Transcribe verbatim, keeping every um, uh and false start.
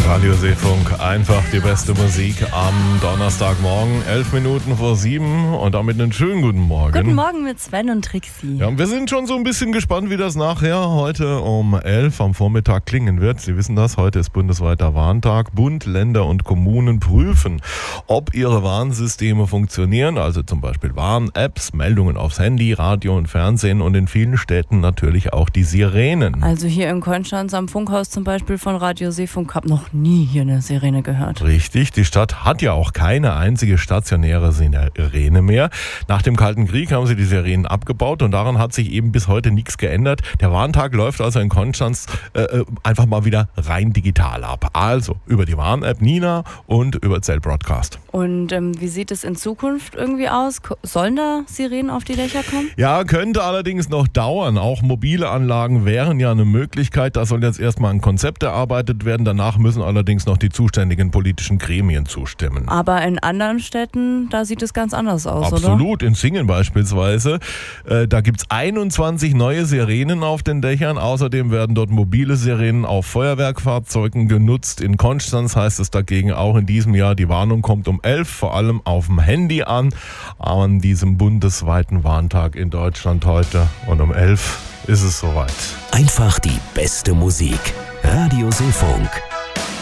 Radio Seefunk, einfach die beste Musik am Donnerstagmorgen, elf Minuten vor sieben und damit einen schönen guten Morgen. Guten Morgen mit Sven und Trixie. Ja, und wir sind schon so ein bisschen gespannt, wie das nachher heute um elf am Vormittag klingen wird. Sie wissen das, heute ist bundesweiter Warntag. Bund, Länder und Kommunen prüfen, ob ihre Warnsysteme funktionieren, also zum Beispiel Warn-Apps, Meldungen aufs Handy, Radio und Fernsehen und in vielen Städten natürlich auch die Sirenen. Also hier in Konstanz am Funkhaus zum Beispiel von Radio Seefunk, habe noch nie hier eine Sirene gehört. Richtig, die Stadt hat ja auch keine einzige stationäre Sirene mehr. Nach dem Kalten Krieg haben sie die Sirenen abgebaut und daran hat sich eben bis heute nichts geändert. Der Warntag läuft also in Konstanz äh, einfach mal wieder rein digital ab. Also über die Warn-App Nina und über Zell Broadcast. Und ähm, wie sieht es in Zukunft irgendwie aus? Sollen da Sirenen auf die Dächer kommen? Ja, könnte allerdings noch dauern. Auch mobile Anlagen wären ja eine Möglichkeit. Da soll jetzt erstmal ein Konzept erarbeitet werden. Danach müssen allerdings noch die zuständigen politischen Gremien zustimmen. Aber in anderen Städten, da sieht es ganz anders aus, Absolut. oder? Absolut, in Singen beispielsweise. Äh, da gibt es einundzwanzig neue Sirenen auf den Dächern. Außerdem werden dort mobile Sirenen auf Feuerwerkfahrzeugen genutzt. In Konstanz heißt es dagegen auch in diesem Jahr, die Warnung kommt um elf, vor allem auf dem Handy an, an diesem bundesweiten Warntag in Deutschland heute. Und um elf ist es soweit. Einfach die beste Musik. Radio Seefunk.